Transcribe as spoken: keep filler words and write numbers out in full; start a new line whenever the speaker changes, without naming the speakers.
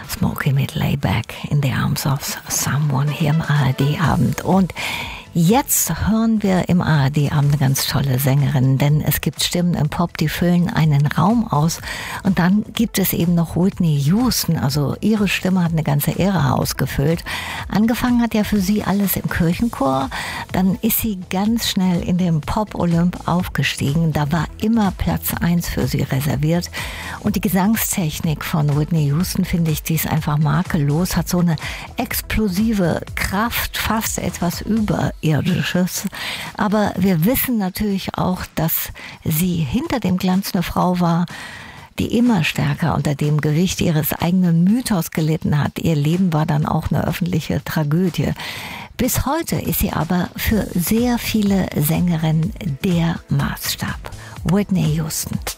Smokey mit Layback in the Arms of Someone hier im A R D-Abend. Und jetzt hören wir im A R D-Abend eine ganz tolle Sängerin, denn es gibt Stimmen im Pop, die füllen einen Raum aus. Und dann gibt es eben noch Whitney Houston, also ihre Stimme hat eine ganze Ära ausgefüllt. Angefangen hat ja für sie alles im Kirchenchor, dann ist sie ganz schnell in den Pop-Olymp aufgestiegen. Da war immer Platz eins für sie reserviert. Und die Gesangstechnik von Whitney Houston, finde ich, die ist einfach makellos, hat so eine explosive Kraft, fast etwas Überirdisches. Aber wir wissen natürlich auch, dass sie hinter dem Glanz eine Frau war, die immer stärker unter dem Gewicht ihres eigenen Mythos gelitten hat. Ihr Leben war dann auch eine öffentliche Tragödie. Bis heute ist sie aber für sehr viele Sängerinnen der Maßstab. Whitney Houston.